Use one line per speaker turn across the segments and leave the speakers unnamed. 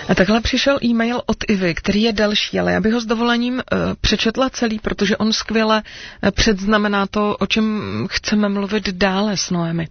A takhle přišel e-mail od Ivy, který je delší, ale já bych ho s dovolením přečetla celý, protože on skvěle předznamená to, o čem chceme mluvit dále s Noemi.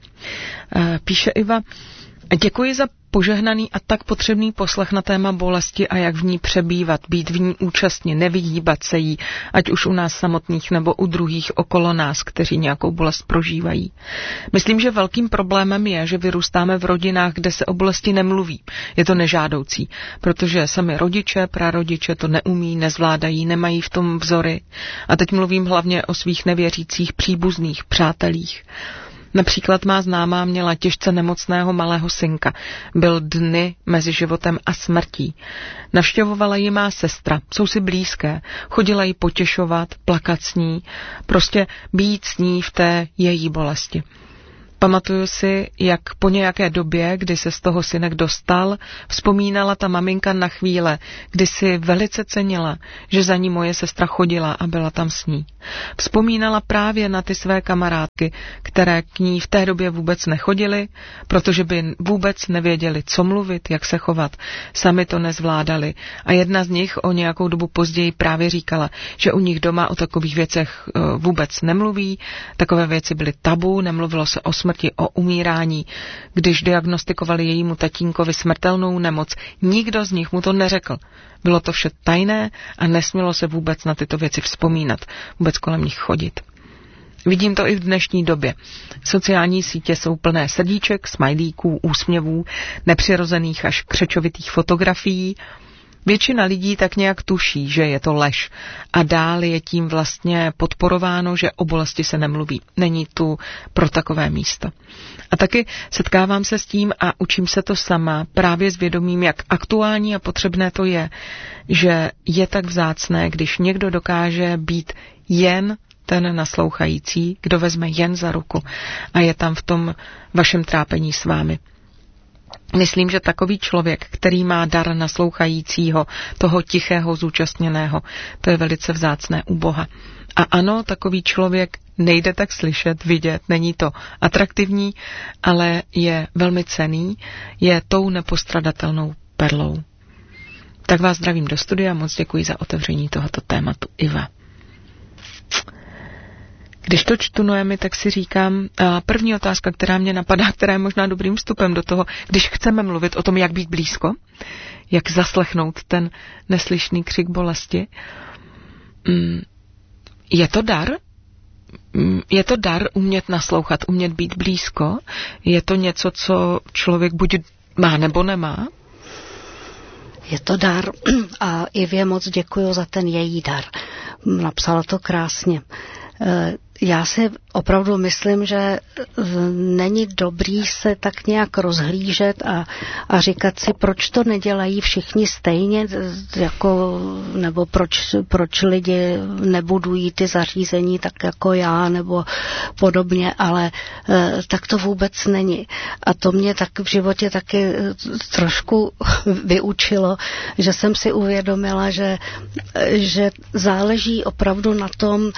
Píše Iva: děkuji za požehnaný a tak potřebný poslech na téma bolesti a jak v ní přebývat, být v ní účastní, nevyhýbat se jí, ať už u nás samotných nebo u druhých okolo nás, kteří nějakou bolest prožívají. Myslím, že velkým problémem je, že vyrůstáme v rodinách, kde se o bolesti nemluví. Je to nežádoucí, protože sami rodiče, prarodiče to neumí, nezvládají, nemají v tom vzory. A teď mluvím hlavně o svých nevěřících příbuzných, přátelích. Například má známá měla těžce nemocného malého synka. Byl dny mezi životem a smrtí. Navštěvovala ji má sestra, jsou si blízké. Chodila ji potěšovat, plakat s ní, prostě být s ní v té její bolesti. Pamatuju si, jak po nějaké době, kdy se z toho synek dostal, vzpomínala ta maminka na chvíle, kdy si velice cenila, že za ní moje sestra chodila a byla tam s ní. Vzpomínala právě na ty své kamarádky, které k ní v té době vůbec nechodily, protože by vůbec nevěděli, co mluvit, jak se chovat. Sami to nezvládali. A jedna z nich o nějakou dobu později právě říkala, že u nich doma o takových věcech vůbec nemluví, takové věci byly tabu, nemluvilo se o smrti, o umírání. Když diagnostikovali jejímu tatínkovi smrtelnou nemoc, nikdo z nich mu to neřekl. Bylo to vše tajné a nesmělo se vůbec na tyto věci vzpomínat, vůbec kolem nich chodit. Vidím to i v dnešní době. Sociální sítě jsou plné srdíček, smajlíků, úsměvů, nepřirozených až křečovitých fotografií. Většina lidí tak nějak tuší, že je to lež a dál je tím vlastně podporováno, že o bolesti se nemluví. Není tu pro takové místo. A taky setkávám se s tím a učím se to sama právě s vědomím, jak aktuální a potřebné to je, že je tak vzácné, když někdo dokáže být jen ten naslouchající, kdo vezme jen za ruku a je tam v tom vašem trápení s vámi. Myslím, že takový člověk, který má dar naslouchajícího, toho tichého zúčastněného, to je velice vzácné u Boha. A ano, takový člověk nejde tak slyšet, vidět, není to atraktivní, ale je velmi cenný, je tou nepostradatelnou perlou. Tak vás zdravím do studia, moc děkuji za otevření tohoto tématu, Iva. Když to čtu, Noemi, tak si říkám, první otázka, která mě napadá, která je možná dobrým vstupem do toho, když chceme mluvit o tom, jak být blízko, jak zaslechnout ten neslyšný křik bolesti. Je to dar? Je to dar umět naslouchat, umět být blízko? Je to něco, co člověk buď má nebo nemá?
Je to dar a Ivě moc děkuju za ten její dar. Napsala to krásně. Já si opravdu myslím, že není dobrý se tak nějak rozhlížet a říkat si, proč to nedělají všichni stejně, jako, nebo proč lidi nebudují ty zařízení tak jako já, nebo podobně, ale tak to vůbec není. A to mě tak v životě taky trošku vyučilo, že jsem si uvědomila, že záleží opravdu na tom,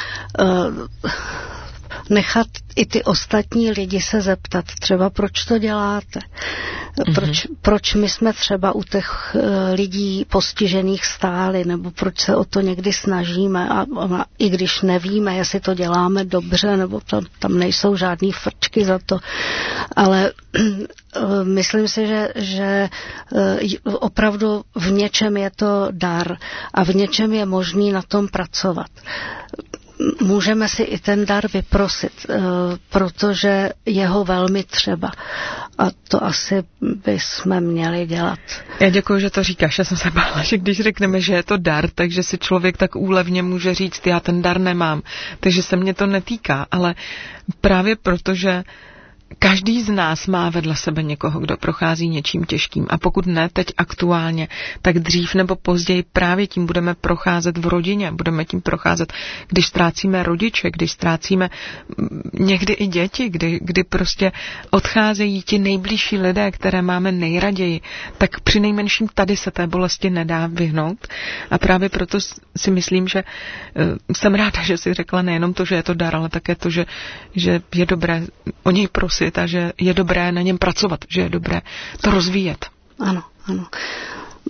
nechat i ty ostatní lidi se zeptat, třeba proč to děláte, proč my jsme třeba u těch lidí postižených stáli, nebo proč se o to někdy snažíme a i když nevíme, jestli to děláme dobře, nebo tam nejsou žádný frčky za to, ale myslím si, že opravdu v něčem je to dar a v něčem je možný na tom pracovat. Můžeme si i ten dar vyprosit, protože je ho velmi třeba. A to asi bychom měli dělat.
Já děkuji, že to říkáš. Já jsem se bála, že když řekneme, že je to dar, takže si člověk tak úlevně může říct, já ten dar nemám. Takže se mě to netýká, ale právě protože každý z nás má vedle sebe někoho, kdo prochází něčím těžkým. A pokud ne teď aktuálně, tak dřív nebo později právě tím budeme procházet v rodině. Budeme tím procházet, když ztrácíme rodiče, když ztrácíme někdy i děti, kdy prostě odcházejí ti nejbližší lidé, které máme nejraději. Tak přinejmenším tady se té bolesti nedá vyhnout. A právě proto si myslím, že jsem ráda, že jsi řekla nejenom to, že je to dar, ale také to, že je dobré o něj prosit a že je dobré na něm pracovat, že je dobré to rozvíjet.
Ano, ano.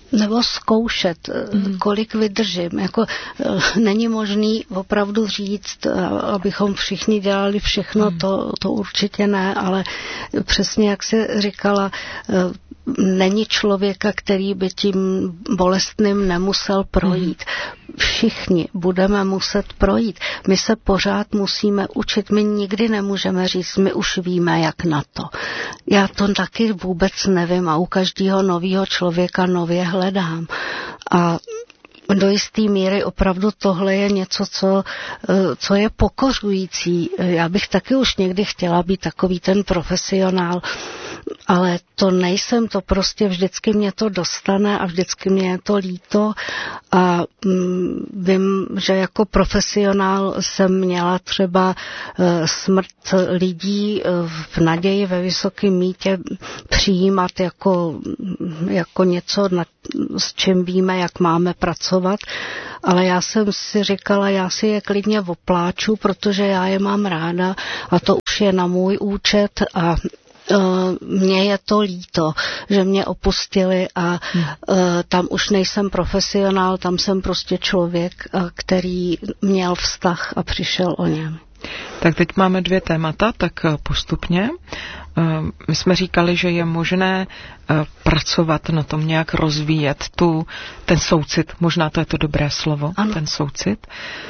nebo zkoušet, kolik vydržím. Jako není možný opravdu říct, abychom všichni dělali všechno, to určitě ne, ale přesně jak jsi říkala, není člověka, který by tím bolestným nemusel projít. Všichni budeme muset projít. My se pořád musíme učit. My nikdy nemůžeme říct, my už víme, jak na to. Já to taky vůbec nevím a u každého nového člověka nově hledám. A do jisté míry opravdu tohle je něco, co je pokořující. Já bych taky už někdy chtěla být takový ten profesionál, ale to nejsem, to prostě vždycky mě to dostane a vždycky mě je to líto a vím, že jako profesionál jsem měla třeba smrt lidí v naději ve Vysokém Mýtě přijímat jako něco, s čím víme, jak máme pracovat, ale já jsem si říkala, já si je klidně opláču, protože já je mám ráda a to už je na můj účet a mně je to líto, že mě opustili a tam už nejsem profesionál, tam jsem prostě člověk, který měl vztah a přišel o něm.
Tak teď máme 2 témata, tak postupně. My jsme říkali, že je možné pracovat na tom, nějak rozvíjet ten soucit, možná to je to dobré slovo, ano. Ten soucit.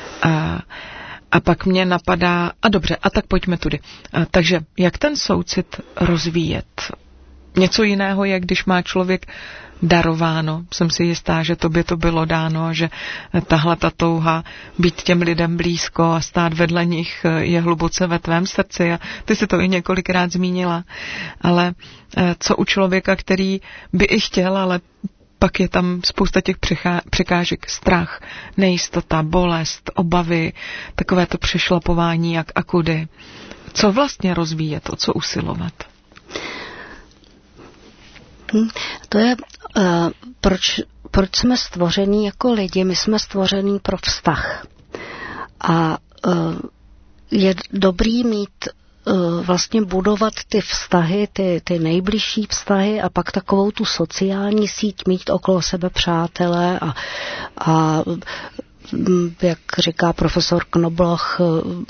A pak mě napadá, a dobře, a tak pojďme tudy. Takže jak ten soucit rozvíjet? Něco jiného je, když má člověk darováno. Jsem si jistá, že tobě to bylo dáno a že tahle ta touha být těm lidem blízko a stát vedle nich je hluboce ve tvém srdci. A ty si to i několikrát zmínila. Ale co u člověka, který by i chtěl, ale pak je tam spousta těch překážek, strach, nejistota, bolest, obavy, takové to přešlapování jak a kudy. Co vlastně rozvíjet, o co usilovat?
To je, proč jsme stvoření jako lidi, my jsme stvoření pro vztah. A je dobrý mít vlastně budovat ty vztahy, ty nejbližší vztahy a pak takovou tu sociální síť mít okolo sebe přátelé a jak říká profesor Knobloch,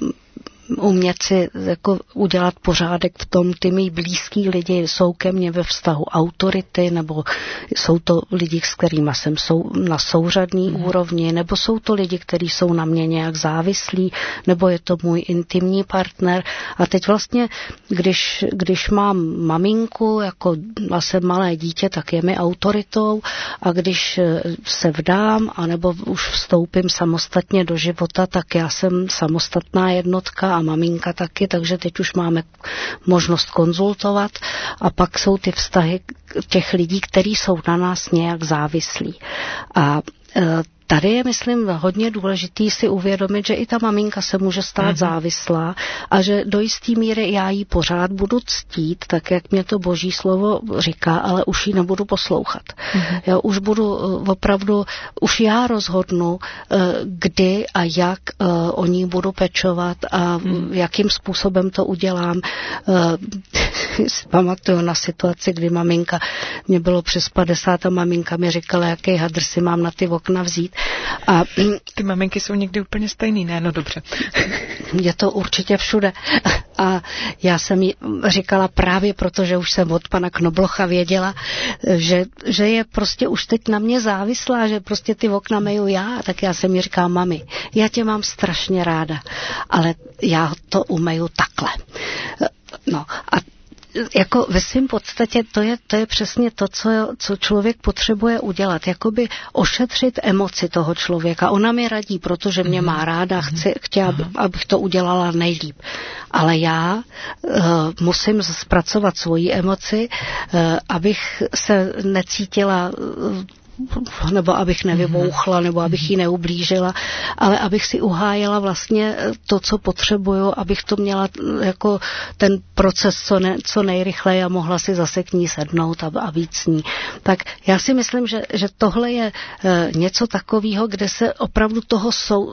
umět si jako udělat pořádek v tom, ty mý blízký lidi jsou ke mně ve vztahu autority, nebo jsou to lidi, s kterými jsem na souřadní úrovni, nebo jsou to lidi, kteří jsou na mě nějak závislí, nebo je to můj intimní partner. A teď vlastně, když mám maminku, jako vlastně malé dítě, tak je mi autoritou a když se vdám, anebo už vstoupím samostatně do života, tak já jsem samostatná jednotka a maminka taky, takže teď už máme možnost konzultovat a pak jsou ty vztahy těch lidí, kteří jsou na nás nějak závislí. A tady je, myslím, hodně důležitý si uvědomit, že i ta maminka se může stát závislá a že do jistý míry já jí pořád budu ctít, tak jak mě to Boží slovo říká, ale už jí nebudu poslouchat. Já už budu opravdu, už já rozhodnu, kdy a jak o ní budu pečovat a jakým způsobem to udělám. Si pamatuju na situaci, kdy maminka, mě bylo přes 50 a maminka mi říkala, jaký hadr si mám na ty okna vzít. A
ty maminky jsou někdy úplně stejný, ne? No dobře.
Je to určitě všude. A já jsem jí říkala právě proto, že už jsem od pana Knoblocha věděla, že je prostě už teď na mě závislá, že prostě ty okna meju já, tak já jsem jí říkala, mami, já tě mám strašně ráda, ale já to umeju takhle. No a jako ve svým podstatě to je přesně to, co člověk potřebuje udělat, jakoby ošetřit emoci toho člověka. Ona mi radí, protože mě má ráda, chtěla, abych to udělala nejlíp. Ale já musím zpracovat svoji emoci, abych se necítila, nebo abych nevybouchla, nebo abych jí neublížila, ale abych si uhájila vlastně to, co potřebuju, abych to měla jako ten proces co nejrychleji a mohla si zase k ní sednout a víc s ní. Tak já si myslím, že tohle je něco takového, kde se opravdu toho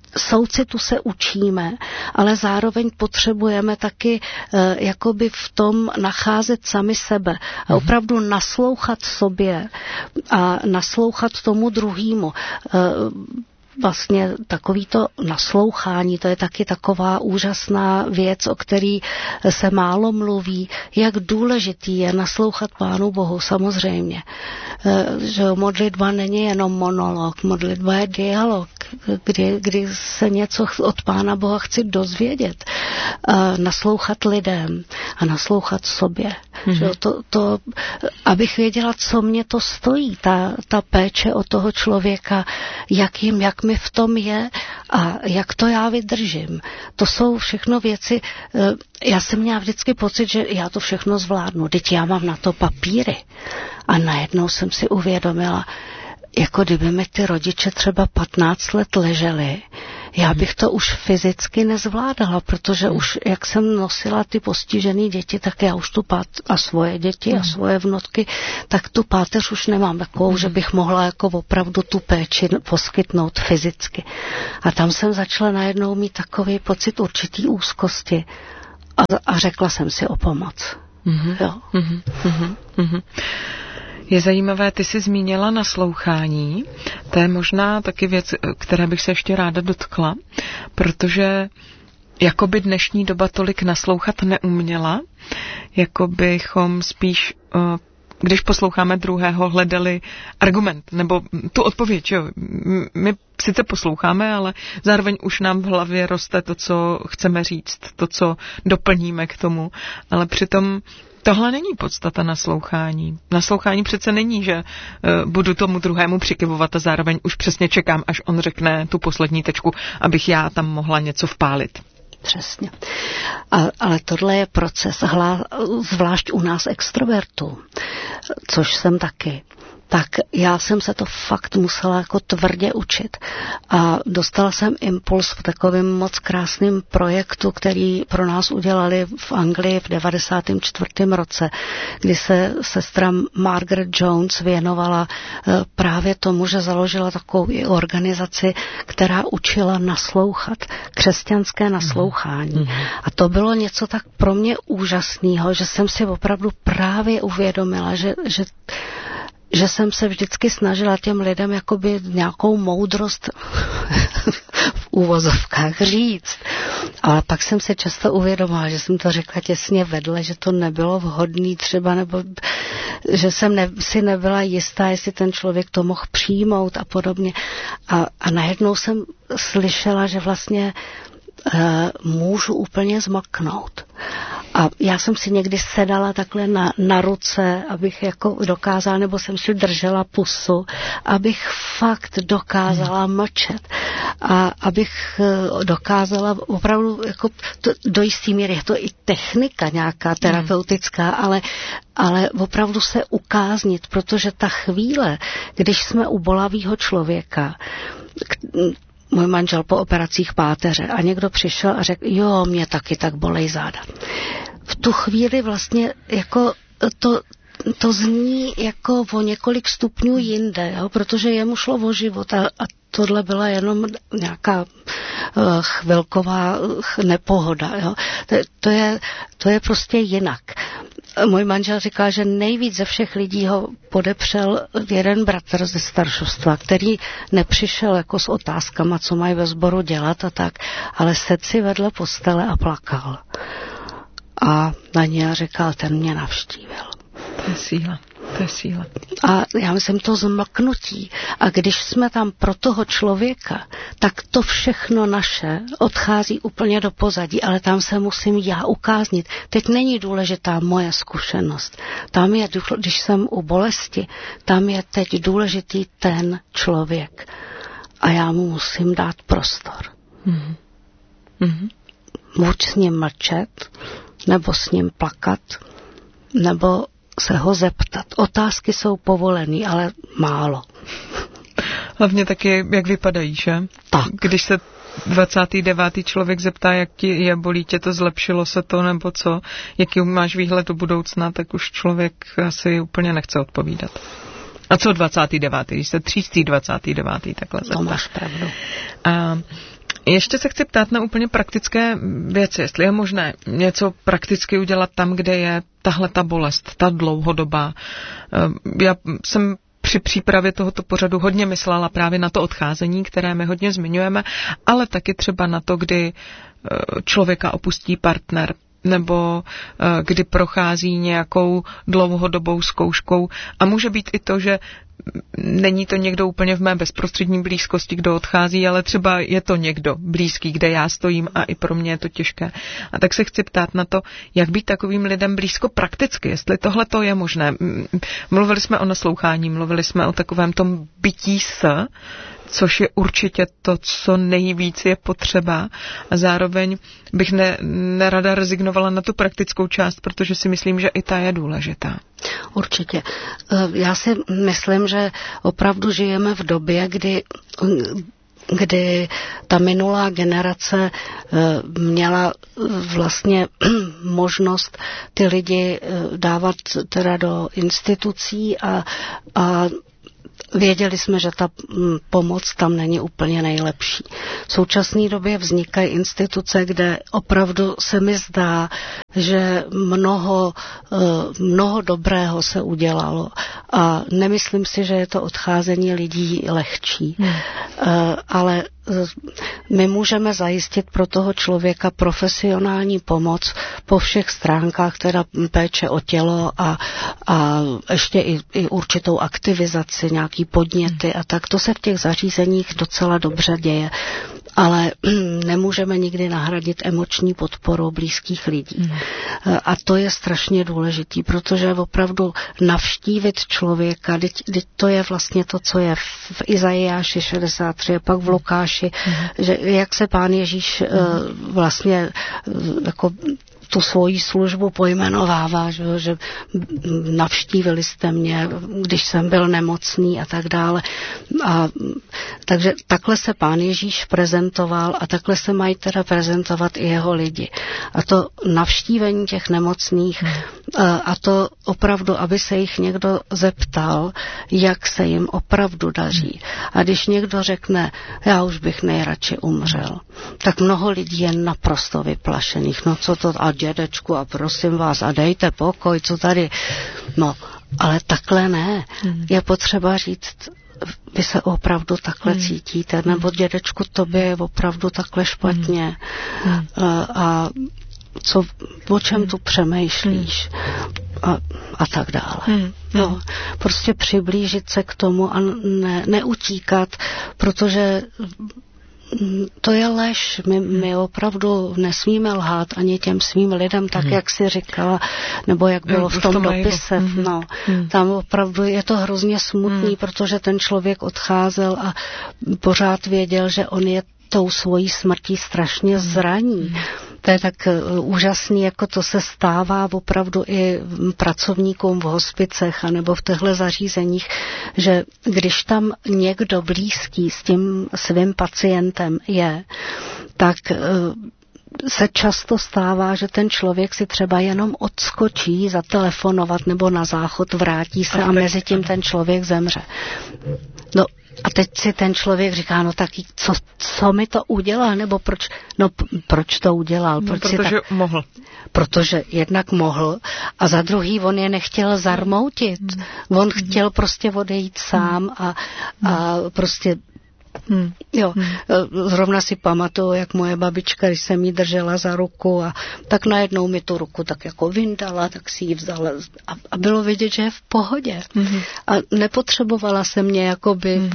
soucitu se učíme, ale zároveň potřebujeme taky jakoby v tom nacházet sami sebe a opravdu naslouchat sobě a naslouchat tomu druhému. Vlastně takovýto naslouchání, to je taky taková úžasná věc, o který se málo mluví, jak důležitý je naslouchat Pánu Bohu, samozřejmě. Že modlitba není jenom monolog, modlitba je dialog, kdy se něco od Pána Boha chci dozvědět. Naslouchat lidem a naslouchat sobě. Že to, abych věděla, co mě to stojí, ta péče o toho člověka, jak mi v tom je a jak to já vydržím. To jsou všechno věci, já jsem měla vždycky pocit, že já to všechno zvládnu. Teď já mám na to papíry. A najednou jsem si uvědomila, jako kdyby mi ty rodiče třeba 15 let leželi, já bych to už fyzicky nezvládala, protože už, jak jsem nosila ty postižené děti, tak já už a svoje děti a svoje vnotky, tak tu páteř už nemám takovou, že bych mohla jako opravdu tu péči poskytnout fyzicky. A tam jsem začala najednou mít takový pocit určitý úzkosti a řekla jsem si o pomoc. Jo.
Je zajímavé, ty jsi zmínila naslouchání. To je možná taky věc, které bych se ještě ráda dotkla, protože jakoby dnešní doba tolik naslouchat neuměla, jako bychom spíš, když posloucháme druhého, hledali argument nebo tu odpověď. Jo. My sice posloucháme, ale zároveň už nám v hlavě roste to, co chceme říct, to, co doplníme k tomu, ale přitom tohle není podstata naslouchání. Naslouchání přece není, že budu tomu druhému přikyvovat a zároveň už přesně čekám, až on řekne tu poslední tečku, abych já tam mohla něco vpálit.
Přesně. Ale tohle je proces, zvlášť u nás extrovertů, což jsem taky. Tak já jsem se to fakt musela jako tvrdě učit. A dostala jsem impuls v takovém moc krásném projektu, který pro nás udělali v Anglii v 94. roce, kdy se sestra Margaret Jones věnovala právě tomu, že založila takovou organizaci, která učila naslouchat, křesťanské naslouchání. A to bylo něco tak pro mě úžasného, že jsem si opravdu právě uvědomila, že jsem se vždycky snažila těm lidem jakoby nějakou moudrost v úvozovkách říct. Ale pak jsem se často uvědomila, že jsem to řekla těsně vedle, že to nebylo vhodný třeba, nebo že jsem si nebyla jistá, jestli ten člověk to mohl přijmout a podobně. A najednou jsem slyšela, že vlastně můžu úplně zmaknout. A já jsem si někdy sedala takhle na ruce, abych jako dokázala, nebo jsem si držela pusu, abych fakt dokázala mlčet. A abych dokázala opravdu, jako do jistý míry, je to i technika nějaká terapeutická, ale opravdu se ukáznit, protože ta chvíle, když jsme u bolavého člověka, můj manžel po operacích páteře a někdo přišel a řekl, jo, mě taky tak bolej záda. V tu chvíli vlastně jako to zní jako o několik stupňů jinde, jo? Protože jemu šlo o život a tohle byla jenom nějaká chvilková nepohoda. Jo? To je prostě jinak. Můj manžel říkal, že nejvíc ze všech lidí ho podepřel jeden bratr ze staršovstva, který nepřišel jako s otázkama, co mají ve sboru dělat a tak, ale sedl si vedle postele a plakal. A na něj říkal, ten mě navštívil.
To je síla. To je síla.
A já myslím to zmlknutí. A když jsme tam pro toho člověka, tak to všechno naše odchází úplně do pozadí, ale tam se musím já ukáznit. Teď není důležitá moje zkušenost. Tam je, když jsem u bolesti, tam je teď důležitý ten člověk. A já mu musím dát prostor. Buď s ním mlčet, nebo s ním plakat, nebo se ho zeptat. Otázky jsou povolený, ale málo.
Hlavně taky, jak vypadají, že?
Tak.
Když se 29. člověk zeptá, jak ti je, bolí tě to, zlepšilo se to, nebo co, jaký máš výhled do budoucna, tak už člověk asi úplně nechce odpovídat. A co 29. Když se 29. takhle zeptá.
To máš pravdu.
Ještě se chci ptát na úplně praktické věci, jestli je možné něco prakticky udělat tam, kde je tahle ta bolest, ta dlouhodobá. Já jsem při přípravě tohoto pořadu hodně myslela právě na to odcházení, které my hodně zmiňujeme, ale taky třeba na to, kdy člověka opustí partner, nebo kdy prochází nějakou dlouhodobou zkouškou. A může být i to, že není to někdo úplně v mé bezprostřední blízkosti, kdo odchází, ale třeba je to někdo blízký, kde já stojím a i pro mě je to těžké. A tak se chci ptát na to, jak být takovým lidem blízko prakticky, jestli tohle to je možné. Mluvili jsme o naslouchání, mluvili jsme o takovém tom bytí s, což je určitě to, co nejvíc je potřeba. A zároveň bych nerada rezignovala na tu praktickou část, protože si myslím, že i ta je důležitá.
Určitě. Já si myslím, že opravdu žijeme v době, kdy ta minulá generace měla vlastně možnost ty lidi dávat teda do institucí a věděli jsme, že ta pomoc tam není úplně nejlepší. V současné době vznikají instituce, kde opravdu se mi zdá, že mnoho dobrého se udělalo. A nemyslím si, že je to odcházení lidí lehčí. Ale my můžeme zajistit pro toho člověka profesionální pomoc po všech stránkách, teda péče o tělo a ještě i určitou aktivizaci, nějaký podněty a tak. To se v těch zařízeních docela dobře děje. Ale nemůžeme nikdy nahradit emoční podporu blízkých lidí. A to je strašně důležitý, protože opravdu navštívit člověka, teď to je vlastně to, co je v Izajáši 63 a pak v Lukáši, že jak se Pán Ježíš vlastně jako tu svoji službu pojmenovává, že navštívili jste mě, když jsem byl nemocný a tak dále. Takže takhle se Pán Ježíš prezentoval a takhle se mají teda prezentovat i jeho lidi. A to navštívení těch nemocných a to opravdu, aby se jich někdo zeptal, jak se jim opravdu daří. A když někdo řekne, já už bych nejradši umřel, tak mnoho lidí je naprosto vyplašených. No co to, a dědečku, a prosím vás, a dejte pokoj, co tady. No, ale takhle ne. Je potřeba říct, vy se opravdu takhle cítíte, nebo dědečku, tobě je opravdu takhle špatně. A o čem tu přemýšlíš a tak dále. No, prostě přiblížit se k tomu a neutíkat, protože to je lež. My opravdu nesmíme lhát ani těm svým lidem, tak jak si říkala, nebo jak bylo v tom dopise. No, tam opravdu je to hrozně smutný, protože ten člověk odcházel a pořád věděl, že on je tou svojí smrtí strašně zraní. To je tak úžasný, jako to se stává opravdu i pracovníkům v hospicech anebo v těchto zařízeních, že když tam někdo blízký s tím svým pacientem je, tak se často stává, že ten člověk si třeba jenom odskočí zatelefonovat nebo na záchod, vrátí se a mezi tím ten člověk zemře. No, a teď si ten člověk říká, no tak co mi to udělal, nebo proč? No proč to udělal? Proč
protože mohl.
Protože jednak mohl a za druhý on je nechtěl zarmoutit. On chtěl prostě odejít sám a prostě jo, zrovna si pamatuju, jak moje babička, když jsem jí držela za ruku a tak najednou mi tu ruku tak jako vyndala, tak si ji vzala a bylo vidět, že je v pohodě. A nepotřebovala se mě jakoby...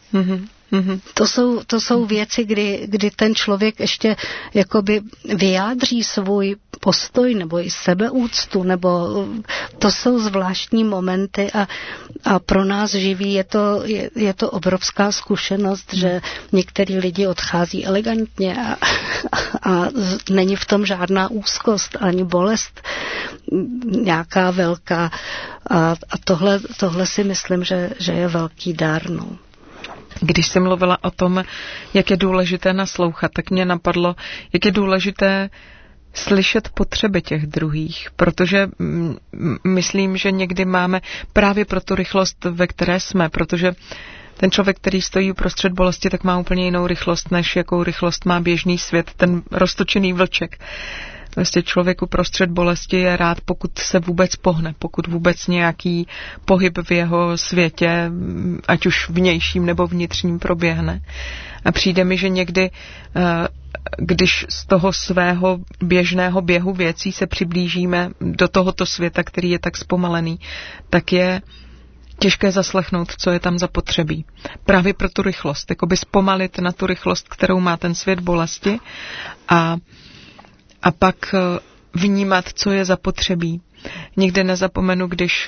To jsou věci, kdy ten člověk ještě jakoby vyjádří svůj postoj nebo i sebeúctu, nebo to jsou zvláštní momenty a pro nás živí je to obrovská zkušenost, že některý lidi odchází elegantně a není v tom žádná úzkost ani bolest nějaká velká a tohle si myslím, že je velký dar, no.
Když jsi mluvila o tom, jak je důležité naslouchat, tak mě napadlo, jak je důležité slyšet potřeby těch druhých, protože myslím, že někdy máme právě pro tu rychlost, ve které jsme, protože ten člověk, který stojí uprostřed bolesti, tak má úplně jinou rychlost, než jakou rychlost má běžný svět, ten roztočený vlček. Vlastně člověk uprostřed bolesti je rád, pokud se vůbec pohne, pokud vůbec nějaký pohyb v jeho světě, ať už vnějším nebo vnitřním, proběhne. A přijde mi, že někdy, když z toho svého běžného běhu věcí se přiblížíme do tohoto světa, který je tak zpomalený, tak je těžké zaslechnout, co je tam zapotřebí. Právě pro tu rychlost, jakoby zpomalit na tu rychlost, kterou má ten svět bolesti a pak vnímat, co je zapotřebí. Nikdy nezapomenu, když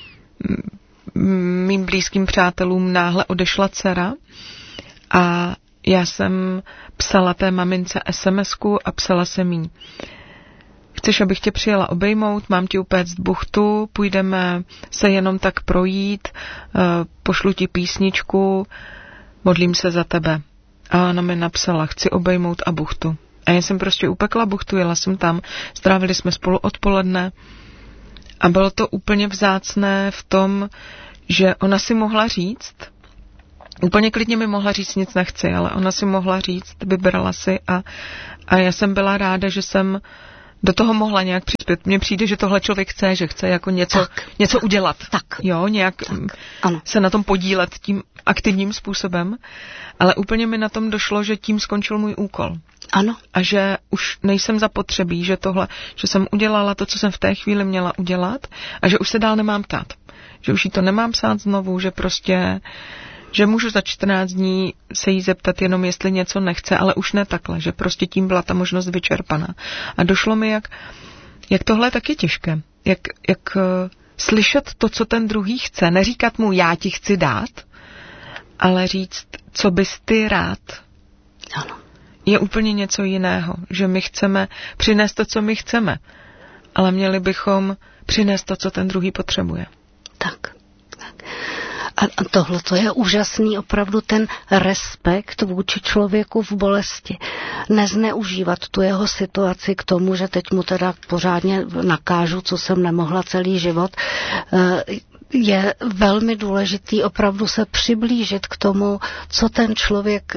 mým blízkým přátelům náhle odešla dcera a já jsem psala té mamince SMS-ku a psala jsem jí: chceš, abych tě přijela obejmout, mám ti upéct buchtu, půjdeme se jenom tak projít, pošlu ti písničku, modlím se za tebe. A ona mi napsala: chci obejmout a buchtu. A já jsem prostě upekla buchtu, jela jsem tam, strávili jsme spolu odpoledne a bylo to úplně vzácné v tom, že ona si mohla říct, úplně klidně mi mohla říct, nic nechci, ale ona si mohla říct, vybrala si a já jsem byla ráda, že jsem do toho mohla nějak přispět. Mně přijde, že tohle člověk chce, že chce jako něco udělat.
Tak.
Jo, nějak
ano.
Se na tom podílet tím aktivním způsobem, ale úplně mi na tom došlo, že tím skončil můj úkol.
Ano.
A že už nejsem zapotřebí, že jsem udělala to, co jsem v té chvíli měla udělat a že už se dál nemám ptát. Že už jí to nemám psát znovu, že můžu za 14 dní se jí zeptat jenom, jestli něco nechce, ale už ne takhle, že prostě tím byla ta možnost vyčerpaná. A došlo mi, jak tohle je taky těžké. Jak slyšet to, co ten druhý chce, neříkat mu, já ti chci dát, ale říct, co bys ty rád.
Ano.
Je úplně něco jiného, že my chceme přinést to, co my chceme, ale měli bychom přinést to, co ten druhý potřebuje.
Tak. A tohle to je úžasný, opravdu ten respekt vůči člověku v bolesti. Nezneužívat tu jeho situaci k tomu, že teď mu teda pořádně nakážu, co jsem nemohla celý život. Je velmi důležitý opravdu se přiblížit k tomu, co ten člověk,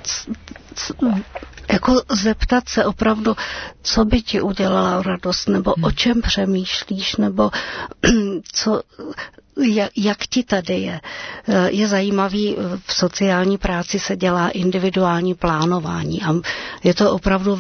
jako zeptat se opravdu, co by ti udělala radost, nebo o čem přemýšlíš, nebo jak ti tady je. Je zajímavý, v sociální práci se dělá individuální plánování a je to opravdu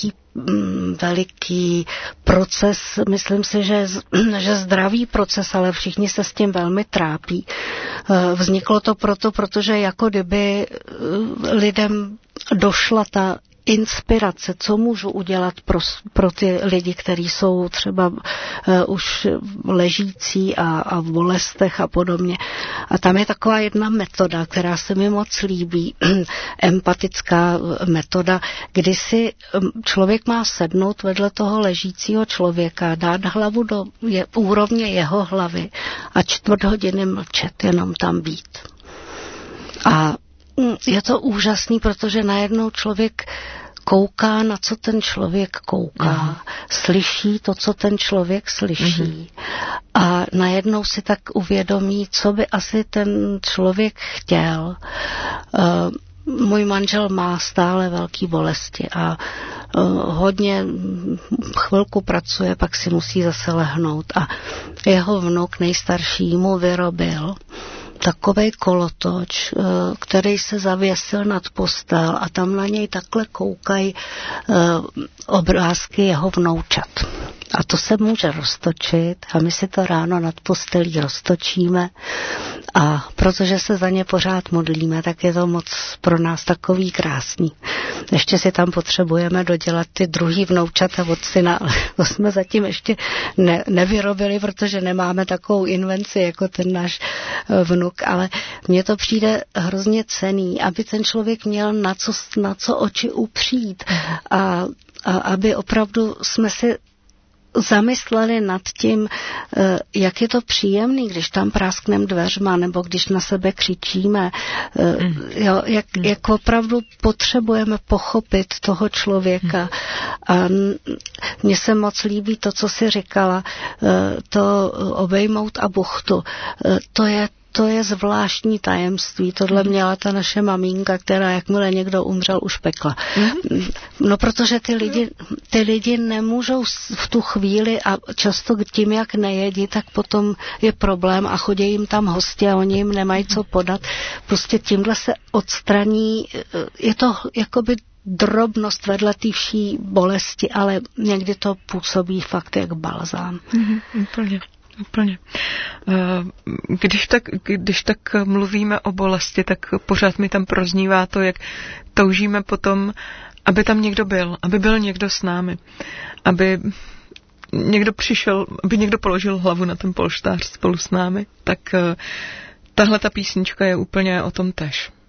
veliký proces, myslím si, že zdravý proces, ale všichni se s tím velmi trápí. Vzniklo to protože jako kdyby lidem došla ta inspirace, co můžu udělat pro ty lidi, kteří jsou třeba už ležící a v bolestech a podobně. A tam je taková jedna metoda, která se mi moc líbí, empatická metoda, kdy si člověk má sednout vedle toho ležícího člověka, dát hlavu do úrovně jeho hlavy a 4 hodiny mlčet, jenom tam být. A je to úžasný, protože najednou člověk kouká, na co ten člověk kouká, slyší to, co ten člověk slyší a najednou si tak uvědomí, co by asi ten člověk chtěl. Můj manžel má stále velké bolesti a hodně chvilku pracuje, pak si musí zase lehnout a jeho vnuk nejstarší mu vyrobil takovej kolotoč, který se zavěsil nad postel a tam na něj takhle koukají obrázky jeho vnoučat. A to se může roztočit a my si to ráno nad postelí roztočíme a protože se za ně pořád modlíme, tak je to moc pro nás takový krásný. Ještě si tam potřebujeme dodělat ty druhý vnoučata od syna, ale to jsme zatím ještě nevyrobili, protože nemáme takovou invenci jako ten náš vnuk, ale mně to přijde hrozně cenný, aby ten člověk měl na co oči upřít a aby opravdu jsme si zamysleli nad tím, jak je to příjemný, když tam práskneme dveřma, nebo když na sebe křičíme, jak opravdu potřebujeme pochopit toho člověka. A mně se moc líbí to, co jsi říkala, to obejmout a buchtu. To je to je zvláštní tajemství. Tohle měla ta naše maminka, která jakmile někdo umřel, už pekla. No protože ty lidi nemůžou v tu chvíli a často tím, jak nejedí, tak potom je problém a chodí jim tam hosti a oni jim nemají co podat. Prostě tímhle se odstraní, je to jakoby drobnost vedle té vší bolesti, ale někdy to působí fakt jak balzám.
Úplně. Když tak mluvíme o bolesti, tak pořád mi tam proznívá to, jak toužíme potom, aby tam někdo byl, aby byl někdo s námi, aby někdo přišel, aby někdo položil hlavu na ten polštář spolu s námi. Tak tahle ta písnička je úplně o tom též.